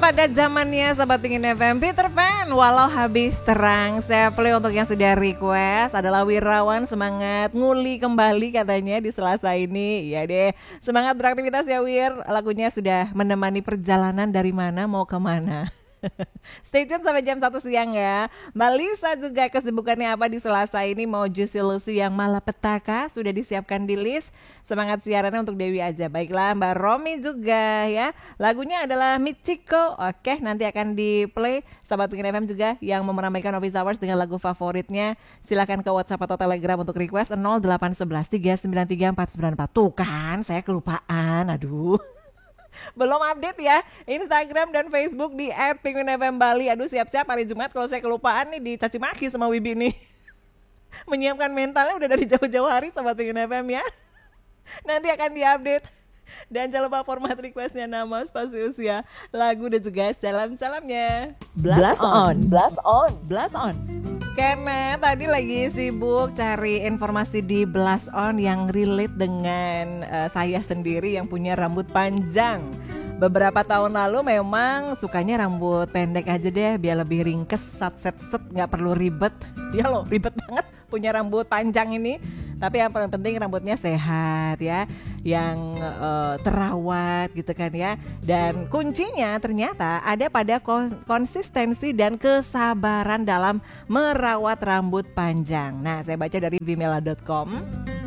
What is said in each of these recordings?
pada zamannya Sobat Pingin FM Peter Pan, walau habis terang. Saya play untuk yang sudah request adalah Wirawan, semangat nguli kembali katanya di Selasa ini. Iya deh, semangat beraktivitas ya Wir. Lagunya sudah menemani perjalanan dari mana mau kemana. Stay tune sampai jam 1 siang ya. Mbak Lisa juga kesibukannya apa di Selasa ini? Mau juicy lucy yang malapetaka sudah disiapkan di list. Semangat siarannya untuk Dewi aja. Baiklah Mbak Romi juga ya. Lagunya adalah Michiko. Oke, nanti akan di play. Sahabat Pingin FM juga yang meramaikan Office Hours dengan lagu favoritnya. Silakan ke WhatsApp atau Telegram untuk request 0811 393 494. Tuh kan, saya kelupaan. Aduh. Belum update ya Instagram dan Facebook di @penguinfmbali. Aduh, siap-siap hari Jumat kalau saya kelupaan nih dicaci maki sama Wibi nih. Menyiapkan mentalnya udah dari jauh-jauh hari Sobat Penguin FM ya. Nanti akan diupdate. Dan jangan lupa format requestnya, nama, spasi usia, lagu dan juga salam-salamnya. Blast on, blast on, blast on. Karena tadi lagi sibuk cari informasi di Blast On yang relate dengan saya sendiri yang punya rambut panjang. Beberapa tahun lalu memang sukanya rambut pendek aja deh, biar lebih ringkes, set nggak perlu ribet. Ya loh, ribet banget punya rambut panjang ini. Tapi yang paling penting rambutnya sehat ya, yang terawat gitu kan ya. Dan kuncinya ternyata ada pada konsistensi dan kesabaran dalam merawat rambut panjang. Nah, saya baca dari vimela.com.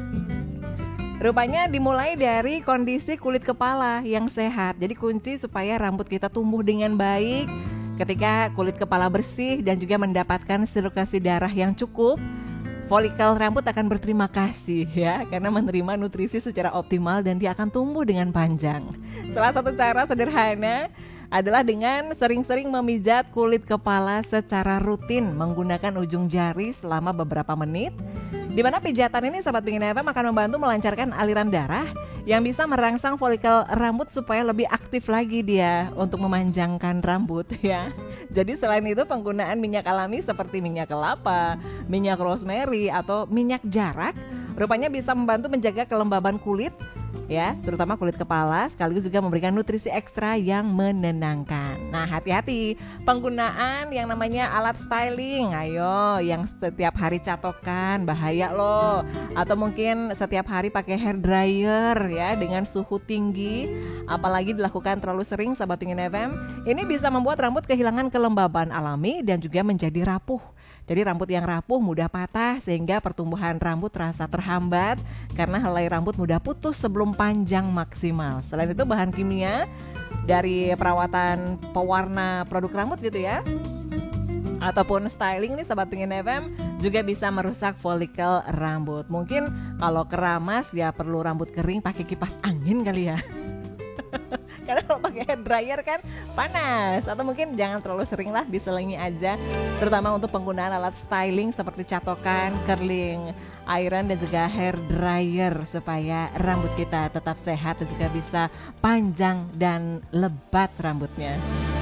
Rupanya dimulai dari kondisi kulit kepala yang sehat. Jadi kunci supaya rambut kita tumbuh dengan baik ketika kulit kepala bersih dan juga mendapatkan sirkulasi darah yang cukup. Folikel rambut akan berterima kasih ya, karena menerima nutrisi secara optimal dan dia akan tumbuh dengan panjang. Salah satu cara sederhana adalah dengan sering-sering memijat kulit kepala secara rutin menggunakan ujung jari selama beberapa menit. Di mana pijatan ini Sobat Pingin FM akan membantu melancarkan aliran darah yang bisa merangsang folikel rambut supaya lebih aktif lagi dia untuk memanjangkan rambut ya. Jadi selain itu penggunaan minyak alami seperti minyak kelapa, minyak rosemary atau minyak jarak rupanya bisa membantu menjaga kelembaban kulit ya, terutama kulit kepala, sekaligus juga memberikan nutrisi ekstra yang menenangkan. Nah, hati-hati penggunaan yang namanya alat styling. Ayo, yang setiap hari catokan bahaya loh. Atau mungkin setiap hari pakai hair dryer ya dengan suhu tinggi, apalagi dilakukan terlalu sering Sahabat Pingin FM, ini bisa membuat rambut kehilangan kelembaban alami dan juga menjadi rapuh. Jadi rambut yang rapuh mudah patah sehingga pertumbuhan rambut terasa terhambat karena helai rambut mudah putus sebelum panjang maksimal. Selain itu bahan kimia dari perawatan pewarna produk rambut gitu ya, ataupun styling nih Sobat Pingin FM juga bisa merusak folikel rambut. Mungkin kalau keramas ya perlu rambut kering pakai kipas angin kali ya. Karena kalau pakai hair dryer kan panas. Atau mungkin jangan terlalu sering lah, diselingi aja. Terutama untuk penggunaan alat styling seperti catokan, curling, iron dan juga hair dryer supaya rambut kita tetap sehat dan juga bisa panjang dan lebat rambutnya.